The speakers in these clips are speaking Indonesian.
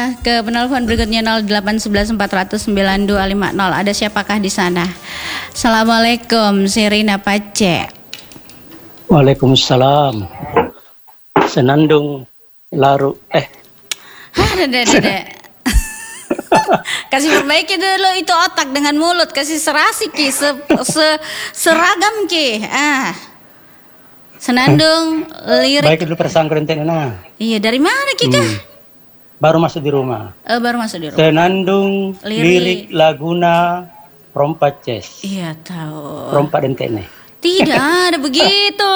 Ke penelpon berikutnya 0811 400 9250. Ada siapakah di sana? Assalamualaikum, Serina Pace. Waalaikumsalam. Senandung laru Kasih perbaiki dulu itu otak dengan mulut, kasih serasi ki, seragam ki. Senandung lirik. Baik dulu persangkuran tenena. Iya, dari mana ki kah? Baru masuk di rumah. Baru masuk di rumah. Senandung lirik Laguna Rompat Ces. Iya, tahu. Rompat dan Tene. Tidak ada begitu.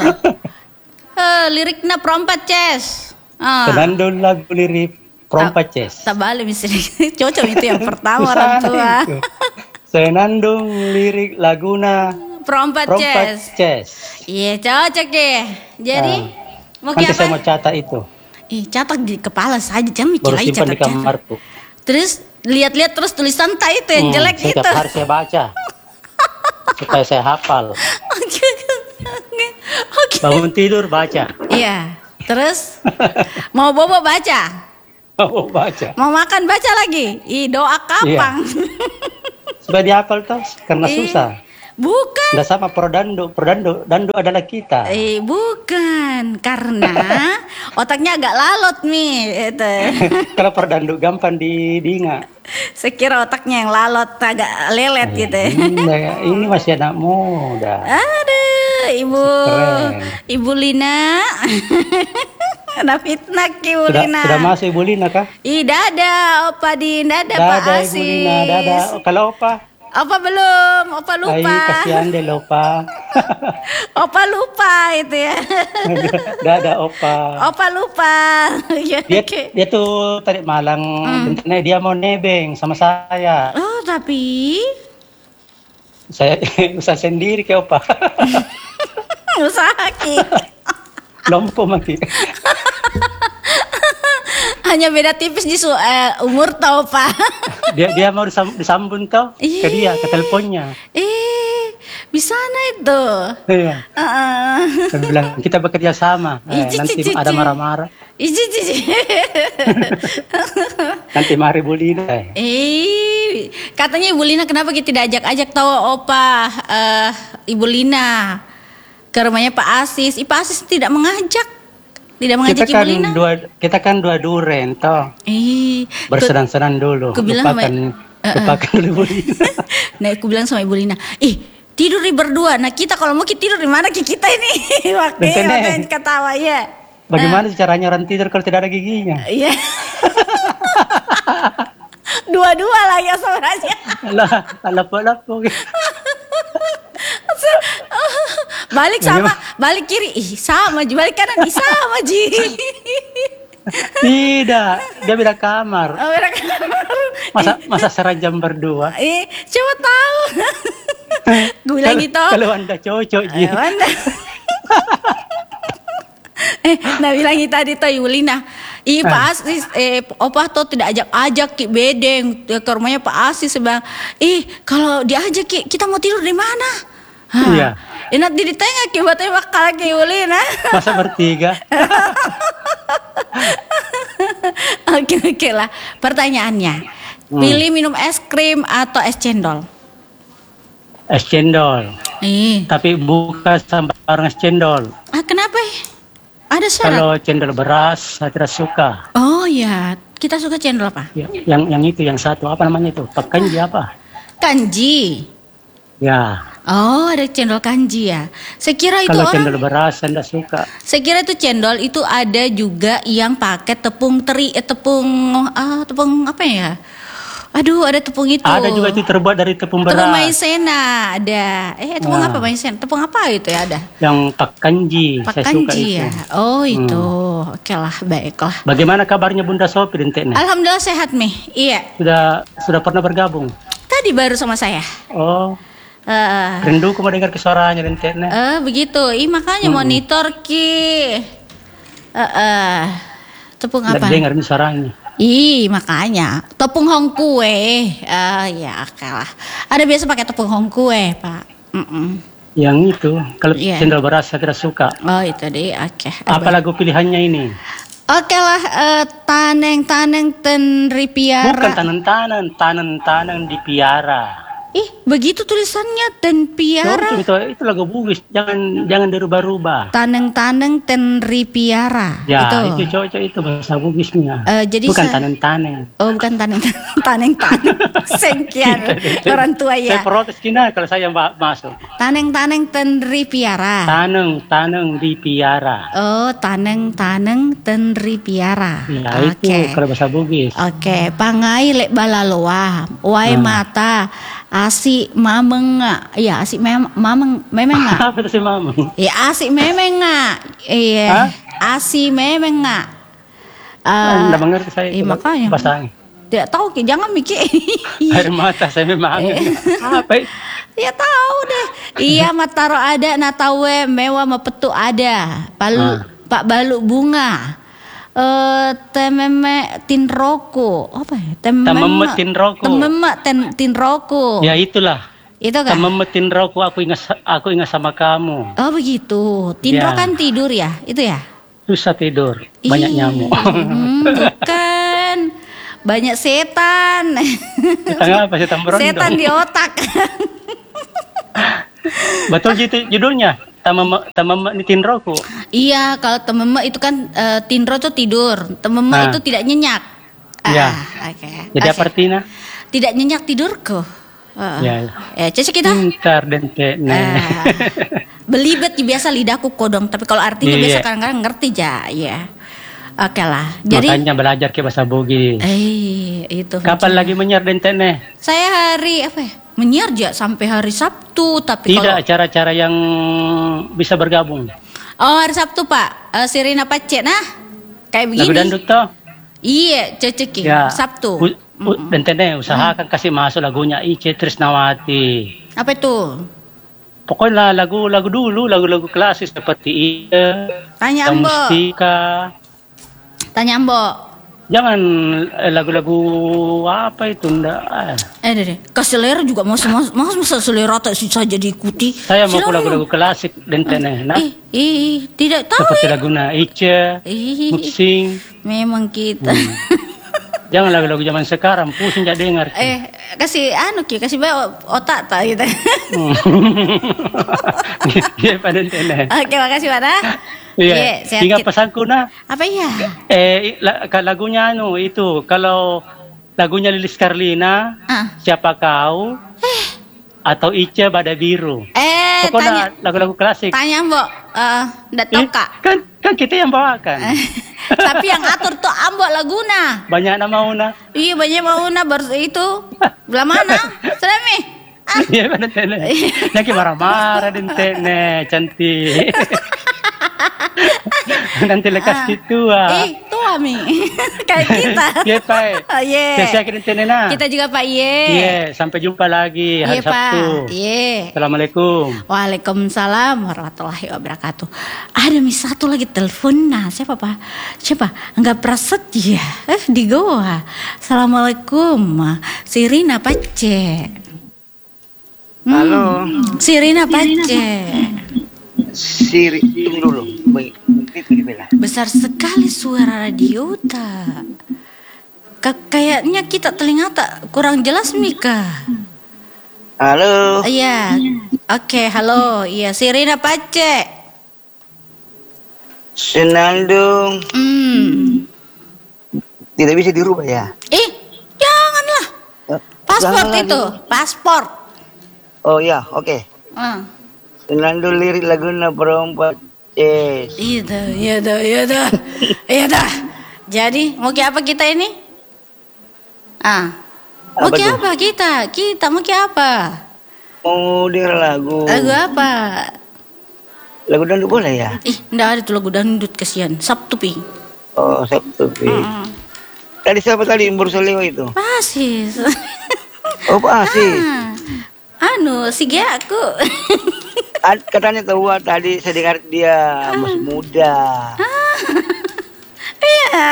Liriknya Rompat Ces. Senandung lagu lirik Rompat Ces. Tak balik misalnya. Cocok itu yang pertama orang tua. Senandung lirik Laguna Rompat Ces. Iya, cocok ya. Jadi mau nanti apa? saya mau catat itu. Catat di kepala saja, jangan mikir baru lagi simpan di kamarku. Terus lihat-lihat terus tulisan itu yang jelek itu. Setiap hari saya baca supaya saya hafal. Bangun tidur baca. Iya. Terus mau bobo baca. Mau baca. Mau makan baca lagi. Doa kapang. Iya. Supaya dihafal toh karena susah. Bukan. Nggak sama prodando adalah kita. Bukan, karena otaknya agak lalot nih itu. Kalau prodando gampang diingat. Saya kira otaknya yang lalot agak lelet gitu. Ini masih anak muda. Aduh, Ibu Lina. Ada fitnah ki Ibu Lina. Sudah masuk Ibu Lina kah? Dada, Opa Din, dada Pak Asis. Ibu Lina, dada. Kalau Opa? Opa belum, Opa lupa. Kasihan deh Opa. Opa lupa itu ya. Dada Opa. Opa lupa. Dia tuh tadi malam, dia mau nebeng sama saya. Oh, tapi saya usaha sendiri ke Opa. Usaha ki. Lompo mati. Hanya beda tipis di umur tau Pak. Dia mau disambung tau ke dia, ke teleponnya. Bisa itu. Iya. Saya bilang kita bekerja sama. Nanti ada marah-marah. Nanti mari Bu Lina. Katanya Ibu Lina kenapa kita tidak ajak-ajak tahu Opa Ibu Lina ke rumahnya Pak Asis. Pak Asis tidak mengajak. Tidak mengajak Ibu Lina. Kita kan dua duren toh. Bersenang-senang dulu. Lupakan dulu Ibu Lina. Nah, aku bilang sama Ibu Lina, tidur di berdua. Nah, kita kalau mau tidur di mana kita ini? Waktu ketawa ya. Bagaimana caranya orang tidur kalau tidak ada giginya? Iya. Dua-dua lah ya sebenarnya. Lapo-lapo. Balik kiri, sama Ji, balik kanan, sama Ji. Tidak, dia beda kamar. Masa seranjam berdua? Coba tahu. Gue bilang gitu. Kalau Anda cocok Ji. Nah bilang tadi tuh Ibu Lina. Pak Asis, Opa tuh tidak ajak-ajak Ki bedeng ke rumahnya Pak Asis. Sebang, kalau diajak Ki, kita mau tidur di mana? Iya. Nanti ditengah Ki, buatnya bakal Ki Ibu Lina. Masa bertiga? Oke lah. Pertanyaannya, pilih minum es krim atau es cendol? Es cendol. Tapi bukan sembarang es cendol. Kenapa? Ada syarat? Kalau cendol beras saya tidak suka. Oh ya, kita suka cendol apa? Ya, yang satu apa namanya itu? Kanji apa? Kanji. Ya. Oh, ada cendol kanji ya. Saya kira itu kalau cendol beras saya tidak suka. Saya kira itu cendol itu ada juga yang pakai tepung teri, tepung apa ya? Aduh, ada tepung itu. Ada juga itu terbuat dari tepung beras. Tepung maizena ada. Tepung apa maizena? Tepung apa itu ya ada? Yang pak kanji. Saya suka itu. Ya. Oh itu. Oke lah, baiklah. Bagaimana kabarnya Bunda Sophie Dentene? Alhamdulillah sehat nih. Iya. Sudah pernah bergabung? Tadi baru sama saya. Oh. Rindu ku mendengar suaranya Dentene. Begitu. Makanya monitor Ki. Tepung apa? Dengar suaranya. Makanya tepung hong kue. Ya kalah. Ada biasa pakai tepung hong kue, Pak. Yang itu, kalau cendol beras saya tidak suka. Oh itu deh, oke. Apa lagu pilihannya ini? Oke lah, taneng-taneng ten ripiara. Bukan taneng-taneng dipiara. Begitu tulisannya ten piara. Itu lagu Bugis, jangan dirubah-rubah. Taneng-taneng ten ripiara. Ya, itu cocok itu bahasa Bugisnya. Jadi bukan taneng-taneng. Oh, bukan taneng-taneng. Sengkian orang tua ya. Saya protes kina kalau saya masuk. Taneng-taneng ten ripiara. Taneng dipiara. Oh, taneng ten ripiara. Ya, itu kalau bahasa Bugis. Oke, pangai lek balaloa, wae mata. Asi mameng nga. Iya, asi memeng nga. Apa itu si mameng? Ya, asi memeng nga. Iya. Asi memeng nga. Enggak mengerti saya itu makanya. bahasanya. Tidak tahu, jangan mikir. Air mata saya memang. Apa itu? Ya tahu deh. Iya, mataro ada, natawe mewah mepetu ada. Pak balu bunga. Tememe tinroko apa ya? Tememe tinroko. Ya itulah. Itu kan? Tememe tinroko aku ingat sama kamu. Oh begitu. Tinro kan tidur ya? Itu ya? Susah tidur, banyak nyamuk. Bukan. Banyak setan. Setan apa? Setan berondong. Setan di otak. Betul gitu judulnya. Tememe ini tinroku. Iya, kalau tememe itu kan tinro itu tidur, tememe itu tidak nyenyak. Ya. Oke. Jadi apa artinya? Tidak nyenyak tidurku. Ya. Cece kita. Pintar dente. Belibet biasa lidahku kodong, tapi kalau artinya biasa kadang-kadang ngerti ya. Oke lah. Jadi makanya belajar ke bahasa Bugis. Itu. Kapan lagi menyiar dente nih? Saya hari apa ya? Menyiar aja sampai hari Sabtu, tapi tidak acara-acara yang bisa bergabung. Oh, hari Sabtu Pak, Sirina Pacet kayak begini. Lagu dangdut toh? Iya, cocok ya. Sabtu. Dan usahakan kasih masuk lagunya Ice Trisnawati. Apa itu? Pokoknya lagu-lagu dulu, lagu-lagu klasik seperti Tanya Ambo. Mustika. Tanya Ambo. Jangan lagu-lagu apa itu ndak. Deh. Selera juga masa selera tak saja diikuti. Saya mau lagu-lagu klasik dan teneh. Tidak tahu. Seperti lagunya Ice, Mutsing. Memang kita. Jangan lagu-lagu zaman sekarang, pusing jadi dengar. Kasih bawa otak tak gitu. Iya pada teneh. Oke, makasih Pak. Iya, tinggal pesanku Apa ya? Lagunya itu kalau lagunya Lilis Karlina, Siapa Kau, atau Ice Bada Biru. Pokoknya lagu-lagu klasik. Tanya Mbok, ndak tahu Kak. Kan kita yang bawakan. Tapi yang atur tuh Ambok laguna. Banyak nama una. Iya banyak mauna baru itu. Belah mana? Seremi. Iya pada tene. Nanti marah-marah dentene cantik. Nanti lekas tua. Tua mi. Kayak kita. Iya Pak. Saya kira dentene Kita juga Pak Iya, sampai jumpa lagi hari Sabtu. Iya. Assalamualaikum. Waalaikumsalam warahmatullahi wabarakatuh. Ada satu lagi telepon. Siapa Pak? Enggak prasetya. Di Goa. Assalamualaikum. Sirina Pace. Halo. Sirina Pace. Tunggu dulu. Besar sekali suara radio tak. Kayaknya kita telinga tak kurang jelas Mika. Halo. Iya. Oke, halo. Iya, Sirina Pace. Senandung. Tidak bisa dirubah ya? Janganlah. Paspor itu, paspor. Oh ya, oke. Senandung lirik laguna perempuan. Iya dah. Jadi mau ke apa kita ini? Mau ke apa kita? Kita mau ke apa? Mau denger lagu. Lagu apa? Lagu dangdut boleh ya? Nggak ada tuh lagu dangdut, kasihan. Sabtu pi. Oh, Sabtu pi. Tadi siapa tadi yang baru lewat itu? Pasis. Oh, Pasis. Si aku. Katanya tua tadi saya dengar dia masih muda. Iya.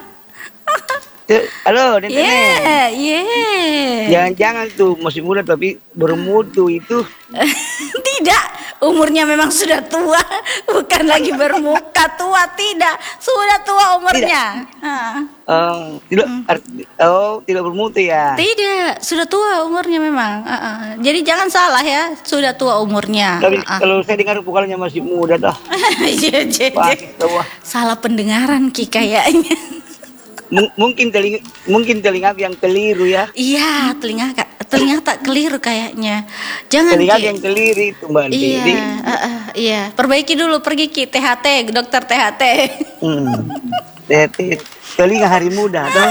Halo, Nene. Iya. Jangan-jangan tuh masih muda tapi bermutu itu. Tidak, umurnya memang sudah tua, bukan lagi bermuka tua, tidak, sudah tua umurnya. Tidak bermutu ya. Tidak, sudah tua umurnya memang. Jadi jangan salah ya, sudah tua umurnya. Tapi kalau saya dengar vokalnya masih muda dah. Iya, salah pendengaran Ki kayaknya. Mungkin telinga yang keliru ya. Iya, telinga tak keliru kayaknya. Jangan telinga Ki. yang keliru itu Mbak. Iya, perbaiki dulu, pergi Ki THT, dokter THT. THT, telinga hari muda toh.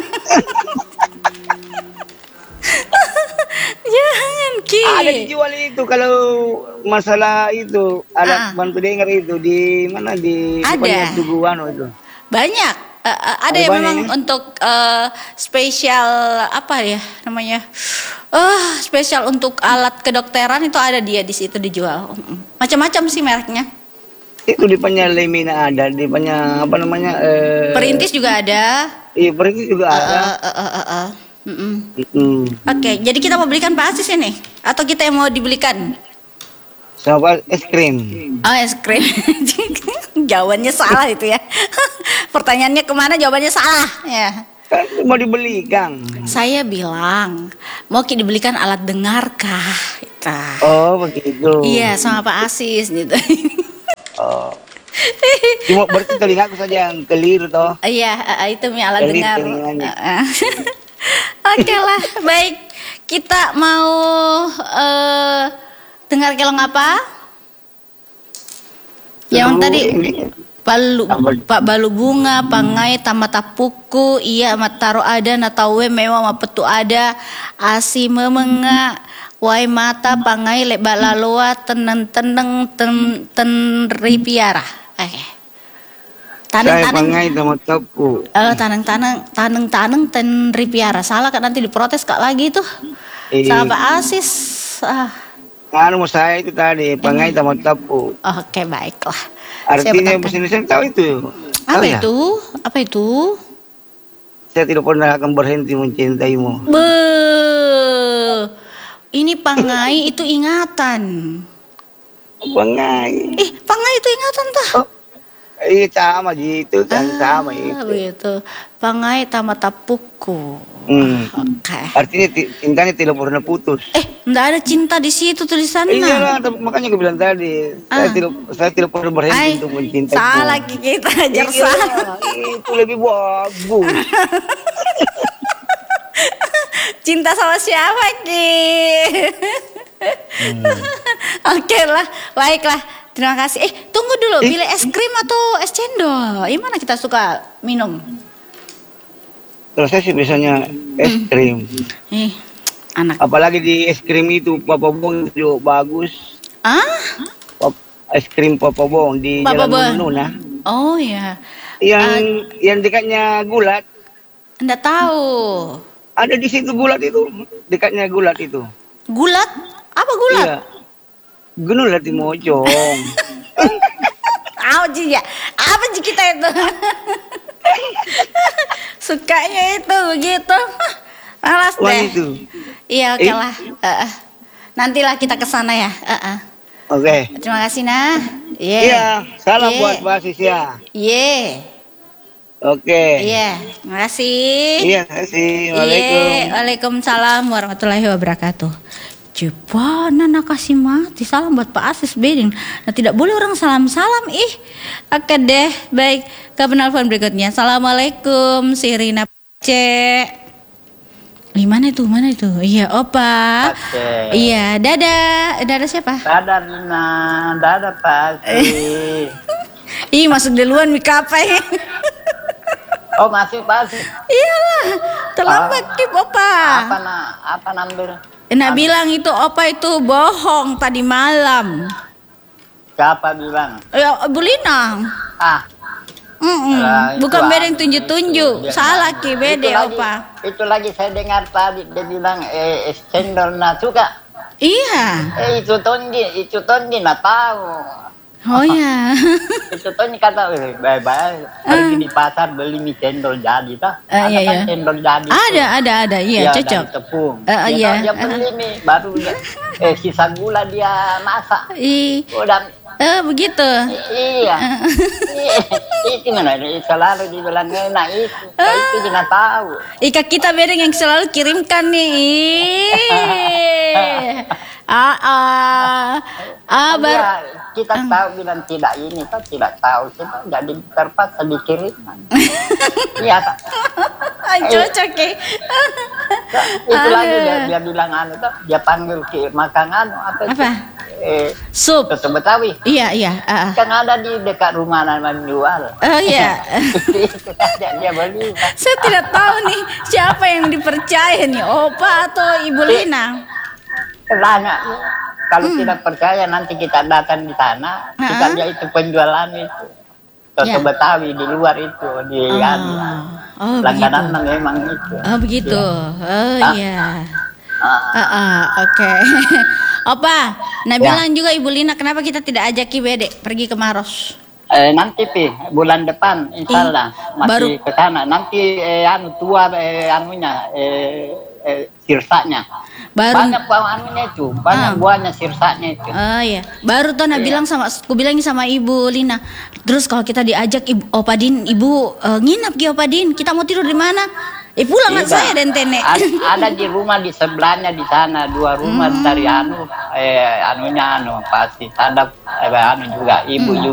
Jangan Ki. Ada dijual itu kalau masalah itu alat bantu dengar itu di mana di Tuguan itu. Banyak. Ada yang memang untuk spesial apa ya namanya? Spesial untuk alat kedokteran itu ada dia di situ dijual. Macam-macam sih mereknya. Itu di punya Lemina ada, di punya apa namanya? Perintis juga ada. Iya, perintis juga ada. Oke, jadi kita mau belikan Pak Asis ini atau kita yang mau dibelikan? Sama es krim. Oh, es krim. Jawabannya salah itu ya. Pertanyaannya kemana, jawabannya salah ya. Kan mau dibeli Kang. Saya bilang mau dibelikan alat dengar kah? Oh begitu. Iya, sama Pak Asis gitu. Oh. Cuma berarti telingaku saja yang keliru toh. Iya, itu alat dengar. Oke lah, baik. Kita mau dengar kelong apa? Yang tadi Pak Balu Bunga, Pangai, Tamata Puku, iya Mataro ada, Natawe mewah Mapetu ada, Asi memenga, Wai mata, Pangai, Lebak laloa, Teneng ripiara. Oke. Taneng ten ripiara. Salah kan nanti diprotes Kak lagi tuh. Sama Pak Asis. Mau saya itu tadi Pangai sama Tapu. Oke, baiklah. Artinya bahasa Indonesia tahu itu. Apa itu? Saya tidak pernah akan berhenti mencintaimu. Ini Pangai itu ingatan. Pangai. Pangai itu ingatan tah? Oh. Iya sama gitu kan sama itu. Begitu. Pangai Tamata Puku. Oke. Artinya cintanya tidak pernah putus. Enggak ada cinta di situ tulisannya. Iya, makanya gue bilang tadi, saya tidak pernah berhenti untuk mencintai. Salah kita ajar salah. Itu lebih bagus. Cinta sama siapa Ki? Oke lah, baiklah. Terima kasih. Tunggu dulu, pilih es krim atau es cendol? Gimana kita suka minum? Kalau saya sih biasanya es krim. Anak. Apalagi di es krim itu Papa Bong itu bagus. Es krim Papa Bong di Jalan Nuna. Oh ya. Yang dekatnya Gulat. Enggak tahu. Ada di situ Gulat itu, dekatnya Gulat itu. Gulat? Apa Gulat? Iya. Gulat di Mojong. Ya. Apa sih kita itu? Sukanya itu begitu. Malas deh. Itu. Iya, oke lah. Nantilah kita ke sana ya. Oke. Terima kasih nah. Iya, salam buat Mbak Asis ya. Oke. Iya, terima kasih. Iya, terima kasih. Waalaikumsalam warahmatullahi wabarakatuh. Jepana nak kasih mati. Salam buat Pak Asis Beding. Nah, tidak boleh orang salam-salam. Oke deh. Baik, ke penelpon berikutnya. Assalamualaikum, si Rina C. Mana itu? Iya, Opa. Iya, Dada siapa? Dada Rina, Dada Pak Asis. Masuk duluan Mikapai. Oh, masih Pak Asis. Iyalah, terlambat Kip Opa. Apa nambah? Bilang itu Opa itu bohong tadi malam. Siapa bilang? Ya, Bu Linang. Bukan beda yang tunjuk-tunjuk. Salah Ki, beda Opa. Itu lagi saya dengar tadi dia bilang es cendol suka. Iya. Itu tondi nak tahu. Oh ya. Contohnya kata, bye-bye, pergi di pasar beli mie cendol jadi, tak? Iya. Cendol jadi. Ada, iya, cocok. Tepung. Iya. Dia beli nih, baru sisa gula dia masak. Udah. Begitu. Iya. Itu mana? Selalu dibilang enak itu. Itu juga tahu. Ika kita bedeng yang selalu kirimkan nih. Kita tahu bilang tidak ini, kan tidak tahu kita jadi terpaksa dikirimkan. Iya tak? Cocok ya. Itu lagi dia bilang dia panggil ke makan apa? Sup. Soto Betawi. Iya. Kan ada di dekat rumah menjual. Oh iya. Dia beli. Saya tidak tahu nih siapa yang dipercaya nih, Opa atau Ibu Lina. Tanya. Kalau tidak percaya nanti kita datang di sana, kita lihat itu penjualan itu. Soto Betawi di luar itu di langganan memang itu. Oh begitu. Oh iya. Oke. Opa, bilang juga Ibu Lina, kenapa kita tidak ajak Bede pergi ke Maros? Nanti bulan depan insya Allah masih ke sana. Nanti sirsanya. Banyak anunya itu, banyak buahnya sirsanya itu. Oh iya. Baru tuh bilang aku bilangin sama Ibu Lina. Terus kalau kita diajak Opa Din, Ibu nginap di Opa Din, kita mau tidur di mana? Pulang kan saya dan Tene. Ada di rumah di sebelahnya di sana 2 rumah dari anunya pasti ada juga ibu juga.